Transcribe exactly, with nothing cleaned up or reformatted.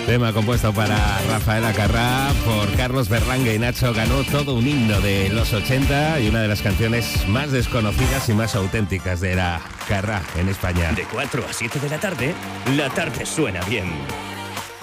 Tema compuesto para Rafael Acarrá por Carlos Berlanga y Nacho Ganó, todo un himno de los ochenta y una de las canciones más desconocidas y más auténticas de la Carrá en España. De cuatro a siete de la tarde, la tarde suena bien.